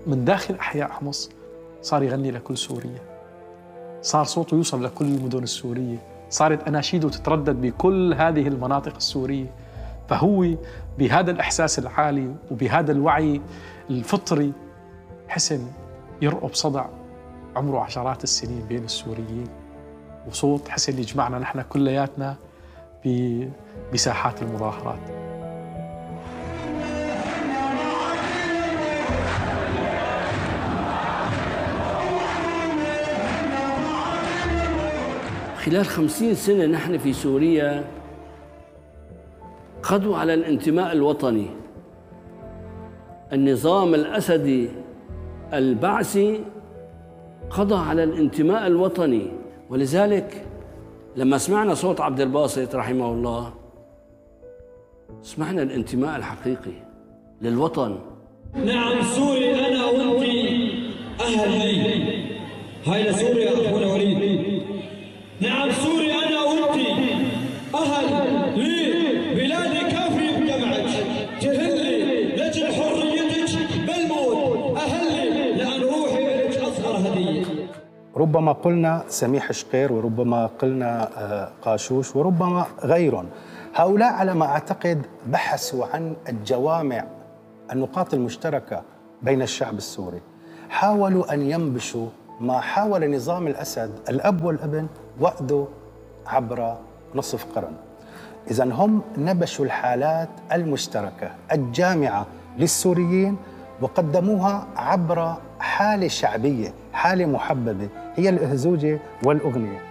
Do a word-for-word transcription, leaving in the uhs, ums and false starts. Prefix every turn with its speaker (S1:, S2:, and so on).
S1: من داخل أحياء حمص صار يغني لكل سوريا، صار صوته يوصل لكل المدن السورية، صارت أناشيده تتردد بكل هذه المناطق السورية. فهو بهذا الإحساس العالي وبهذا الوعي الفطري حسن يرقب صدع عمره عشرات السنين بين السوريين، وصوت حسن يجمعنا نحن كلياتنا بساحات المظاهرات.
S2: خلال خمسين سنة نحن في سوريا قضوا على الانتماء الوطني. النظام الأسدي البعثي قضى على الانتماء الوطني، ولذلك لما سمعنا صوت عبد الباسط رحمه الله سمعنا الانتماء الحقيقي للوطن.
S3: نعم سوري أنا وأنت أهل لي، هاي لسوريا أخونا وليد. نعم سوري أنا وأنت أهل لي، بلادي كافي بدمعك، جهلي لجل حريتك بالموت، أهلي لأن روحي لك أصغر هدية.
S4: ربما قلنا سميح شقير، وربما قلنا قاشوش، وربما غيرهم. هؤلاء على ما أعتقد بحثوا عن الجوامع، النقاط المشتركة بين الشعب السوري، حاولوا أن ينبشوا ما حاول نظام الأسد الأب والابن وأده عبر نصف قرن. إذن هم نبشوا الحالات المشتركة الجامعة للسوريين وقدموها عبر حالة شعبية، حالة محببة، هي الأهزوجة والأغنية.